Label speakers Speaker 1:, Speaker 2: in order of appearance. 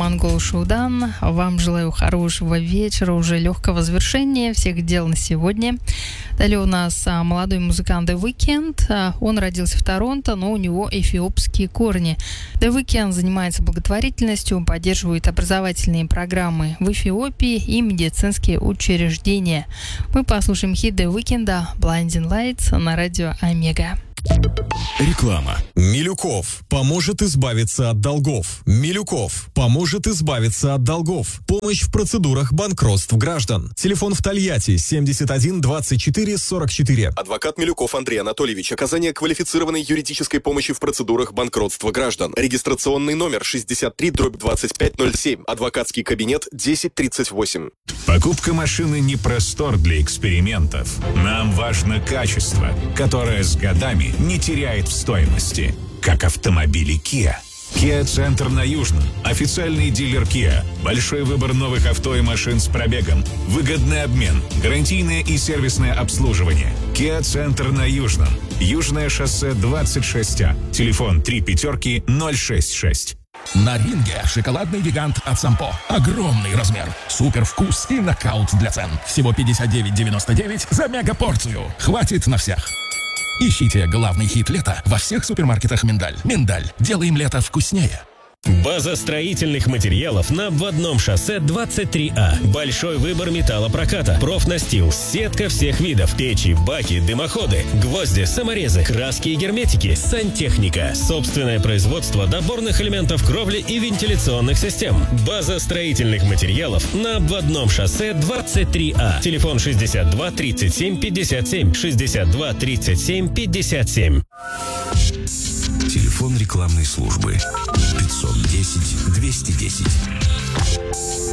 Speaker 1: Монгол Шуудан. Вам желаю хорошего вечера, уже легкого завершения всех дел на сегодня. Далее у нас молодой музыкант The Weeknd. Он родился в Торонто, но у него эфиопские корни. The Weeknd занимается благотворительностью, поддерживает образовательные программы в Эфиопии и медицинские учреждения. Мы послушаем хит The Weeknd Blinding Lights на радио Омега.
Speaker 2: Реклама. Милюков поможет избавиться от долгов. Милюков поможет избавиться от долгов. Помощь в процедурах банкротств граждан. Телефон в Тольятти 71 24 44.
Speaker 3: Адвокат Милюков Андрей Анатольевич. Оказание квалифицированной юридической помощи в процедурах банкротства граждан. Регистрационный номер 63/2507. Адвокатский кабинет 1038.
Speaker 4: Покупка машины не простор для экспериментов. Нам важно качество, которое с годами не теряет в стоимости, как автомобили Kia. Kia-центр на Южном. Официальный дилер Kia. Большой выбор новых авто и машин с пробегом. Выгодный обмен. Гарантийное и сервисное обслуживание. Kia-центр на Южном. Южное шоссе 26А. Телефон 35066.
Speaker 5: На ринге шоколадный гигант от Сампо. Огромный размер, супер вкус и нокаут для цен. Всего 59,99 за мегапорцию. Хватит на всех. Ищите главный хит лета во всех супермаркетах «Миндаль». «Миндаль». Делаем лето вкуснее.
Speaker 6: База строительных материалов на обводном шоссе 23А. Большой выбор металлопроката, профнастил, сетка всех видов, печи, баки, дымоходы, гвозди, саморезы, краски и герметики, сантехника, собственное производство доборных элементов кровли и вентиляционных систем. База строительных материалов на обводном шоссе 23А. Телефон 62 37 57 62 37 57.
Speaker 7: Телефон рекламной службы 510 210.